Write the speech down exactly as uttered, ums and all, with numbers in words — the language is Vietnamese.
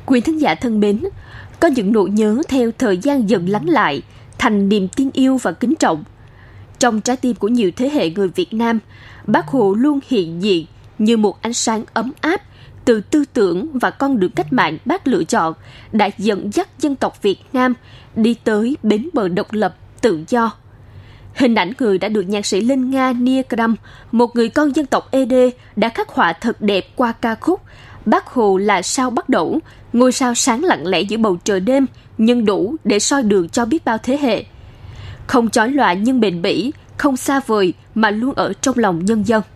Quý thính giả thân mến, có những nỗi nhớ theo thời gian dần lắng lại thành niềm tin yêu và kính trọng. Trong trái tim của nhiều thế hệ người Việt Nam, Bác Hồ luôn hiện diện như một ánh sáng ấm áp từ tư tưởng và con đường cách mạng Bác lựa chọn đã dẫn dắt dân tộc Việt Nam đi tới bến bờ độc lập, tự do. Hình ảnh người đã được nhạc sĩ Linh Nga Nia Kram, một người con dân tộc Ê Đê, đã khắc họa thật đẹp qua ca khúc Bác Hồ là sao bắt đầu, ngôi sao sáng lặng lẽ giữa bầu trời đêm, nhưng đủ để soi đường cho biết bao thế hệ. Không chói lòa nhưng bền bỉ, không xa vời mà luôn ở trong lòng nhân dân.